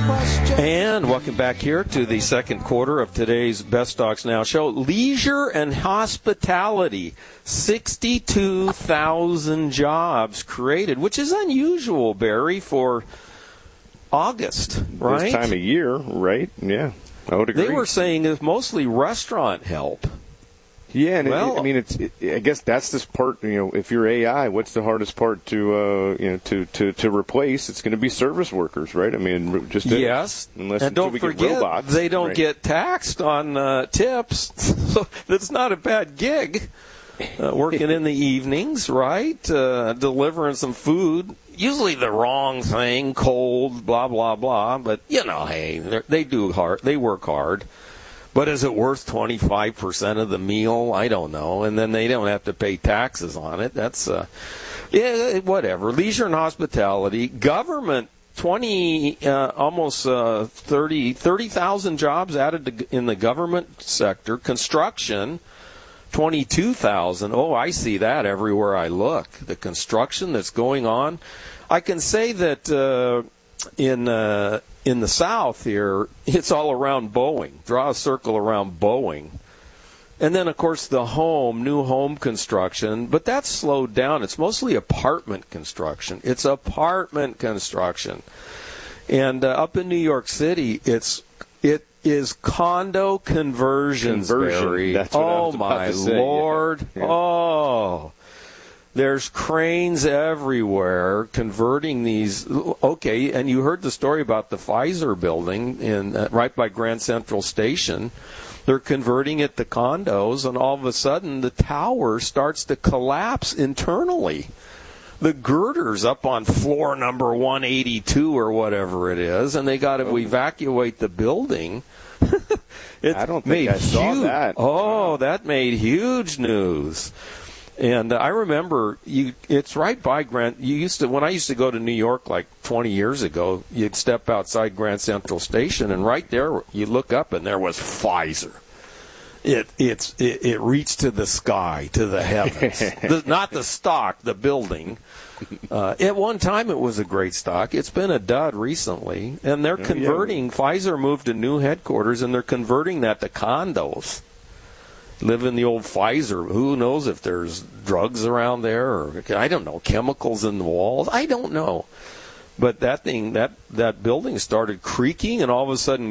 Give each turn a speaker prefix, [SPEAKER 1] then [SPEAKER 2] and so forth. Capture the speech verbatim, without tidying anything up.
[SPEAKER 1] And welcome back here to the second quarter of today's Best Stocks Now show. Leisure and hospitality, sixty-two thousand jobs created, which is unusual, Barry, for August, right?
[SPEAKER 2] This time of year, right? Yeah, I would agree.
[SPEAKER 1] They were saying it's mostly restaurant help.
[SPEAKER 2] Yeah, and
[SPEAKER 1] well,
[SPEAKER 2] it, I mean, it's. It, I guess that's this part. You know, if you're A I, what's the hardest part to, uh, you know, to, to, to replace? It's going to be service workers, right? I mean, just to,
[SPEAKER 1] yes.
[SPEAKER 2] Unless
[SPEAKER 1] and don't
[SPEAKER 2] we
[SPEAKER 1] forget,
[SPEAKER 2] get robots,
[SPEAKER 1] they don't
[SPEAKER 2] right?
[SPEAKER 1] get taxed on uh, tips, so that's not a bad gig. Uh, working in the evenings, right? Uh, delivering some food. Usually the wrong thing, cold, blah blah blah. But you know, hey, they do hard. They work hard. But is it worth twenty-five percent of the meal? I don't know. And then they don't have to pay taxes on it. That's, uh, yeah, whatever. Leisure and hospitality. Government, twenty, uh, almost uh, thirty thousand jobs added to, in the government sector. Construction, twenty-two thousand. Oh, I see that everywhere I look. The construction that's going on. I can say that uh, in... Uh, In the South here, it's all around Boeing. Draw a circle around Boeing. And then, of course, the home, new home construction. But that's slowed down. It's mostly apartment construction. It's apartment construction. And uh, up in New York City, it's it is condo conversions,
[SPEAKER 2] Conversion.
[SPEAKER 1] Barry.
[SPEAKER 2] That's what I
[SPEAKER 1] oh,
[SPEAKER 2] was about
[SPEAKER 1] my
[SPEAKER 2] to say.
[SPEAKER 1] Lord.
[SPEAKER 2] Yeah. Yeah.
[SPEAKER 1] Oh. There's cranes everywhere converting these. Okay, and you heard the story about the Pfizer building in uh, right by Grand Central Station. They're converting it to condos, and all of a sudden the tower starts to collapse internally. The girder's up on floor number one eighty-two or whatever it is, and they got to evacuate the building. It
[SPEAKER 2] I don't think
[SPEAKER 1] made
[SPEAKER 2] I saw
[SPEAKER 1] huge,
[SPEAKER 2] that.
[SPEAKER 1] Oh, that made huge news. And uh, I remember you. It's right by Grand. You used to when I used to go to New York like twenty years ago. You'd step outside Grand Central Station, and right there you look up, and there was Pfizer. It it's it, it reached to the sky, to the heavens. the, not the stock, the building. Uh, at one time, it was a great stock. It's been a dud recently, and they're converting. Yeah. Pfizer moved to new headquarters, and they're converting that to condos. Live in the old Pfizer. Who knows if there's drugs around there or, I don't know, chemicals in the walls. I don't know. But that thing, that, that building started creaking, and all of a sudden